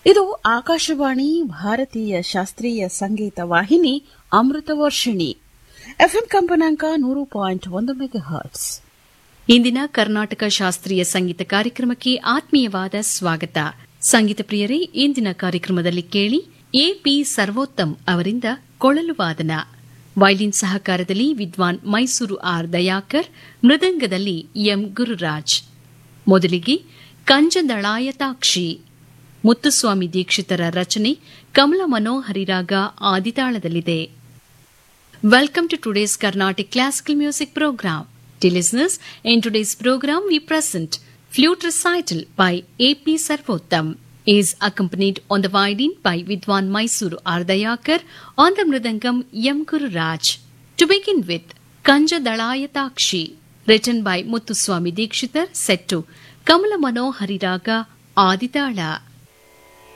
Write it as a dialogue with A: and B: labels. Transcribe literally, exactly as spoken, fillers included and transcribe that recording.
A: ಇದು ಆಕಾಶವಾಣಿ ಭಾರತೀಯ ಶಾಸ್ತ್ರೀಯ ಸಂಗೀತ ವಾಹಿನಿ ಅಮೃತವರ್ಷಿಣಿ ಎಫ್ಎಂ ಕಂಪನಾಂಕ ನೂರು ಪಾಯಿಂಟ್ ಒಂದು ಮೆಗಾಹರ್ಟ್ಸ್.
B: ಇಂದಿನ ಕರ್ನಾಟಕ ಶಾಸ್ತ್ರೀಯ ಸಂಗೀತ ಕಾರ್ಯಕ್ರಮಕ್ಕೆ ಆತ್ಮೀಯವಾದ ಸ್ವಾಗತ. ಸಂಗೀತ ಪ್ರಿಯರೇ, ಇಂದಿನ ಕಾರ್ಯಕ್ರಮದಲ್ಲಿ ಕೇಳಿ ಎ ಪಿ ಸರ್ವೋತ್ತಮ್ ಅವರಿಂದ ಕೊಳಲು ವಾದನ. ವೈಲಿನ್ ಸಹಕಾರದಲ್ಲಿ ವಿದ್ವಾನ್ ಮೈಸೂರು ಆರ್ ದಯಾಕರ್, ಮೃದಂಗದಲ್ಲಿ ಎಂ ಗುರುರಾಜ್. ಮೊದಲಿಗೆ ಕಂಜದಳಾಯತಾಕ್ಷಿ, ಮುತ್ತುಸ್ವಾಮಿ ದೀಕ್ಷಿತರ ರಚನೆ, ಕಮಲ ಮನೋಹರಿ ರಾಗ ಆದಿತಾಳದಲ್ಲಿದೆ. Welcome to today's Carnatic Classical Music Program. Dear listeners, in today's program we present Flute Recital by A P Sarvottam. He is accompanied on the violin by Vidwan Mysuru Ardayakar, on the mridangam M. Guru Raj. To begin with, Kanjadalayataakshi, written by Muthuswami Dikshitar, set to Kamala Manohari Raga Aditala.